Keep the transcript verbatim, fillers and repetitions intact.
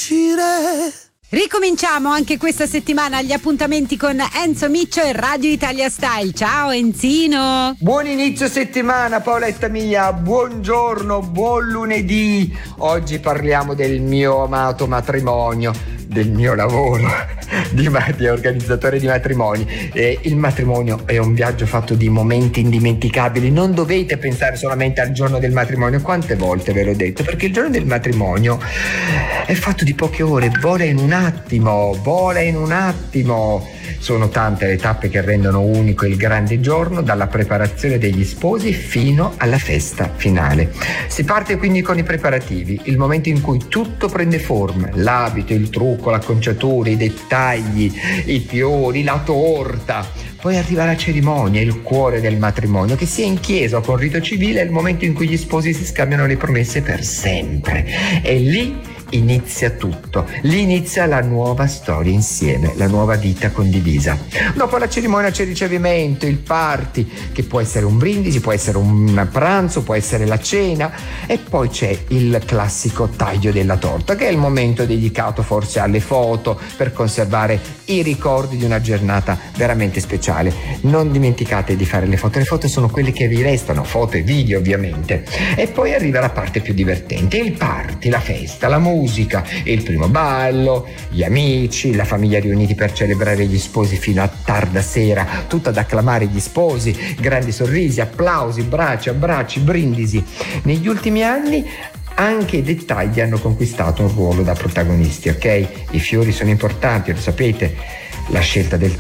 uscire. Ricominciamo anche questa settimana gli appuntamenti con Enzo Miccio e Radio Italia Style. Ciao Enzino! Buon inizio settimana Paoletta mia, buongiorno, buon lunedì. Oggi parliamo del mio amato matrimonio, del mio lavoro di, di organizzatore di matrimoni. E il matrimonio è un viaggio fatto di momenti indimenticabili. Non dovete pensare solamente al giorno del matrimonio, quante volte ve l'ho detto, perché il giorno del matrimonio è fatto di poche ore, vola in un attimo, vola in un attimo. Sono tante le tappe che rendono unico il grande giorno, dalla preparazione degli sposi fino alla festa finale. Si parte quindi con i preparativi, il momento in cui tutto prende forma, l'abito, il trucco, l'acconciatura, i dettagli, i fiori, la torta. Poi arriva la cerimonia, il cuore del matrimonio, che sia in chiesa o con rito civile, è il momento in cui gli sposi si scambiano le promesse per sempre. E lì inizia tutto, lì inizia la nuova storia insieme, la nuova vita condivisa. Dopo la cerimonia c'è il ricevimento, il party, che può essere un brindisi, può essere un pranzo, può essere la cena, e poi c'è il classico taglio della torta, che è il momento dedicato forse alle foto, per conservare i ricordi di una giornata veramente speciale. Non dimenticate di fare le foto, le foto sono quelle che vi restano, foto e video ovviamente. E poi arriva la parte più divertente, il party, la festa, la musica, musica, il primo ballo, gli amici, la famiglia riuniti per celebrare gli sposi fino a tarda sera, tutto ad acclamare gli sposi, grandi sorrisi, applausi, baci, abbracci, brindisi. Negli ultimi anni anche i dettagli hanno conquistato un ruolo da protagonisti, ok? I fiori sono importanti, lo sapete, la scelta del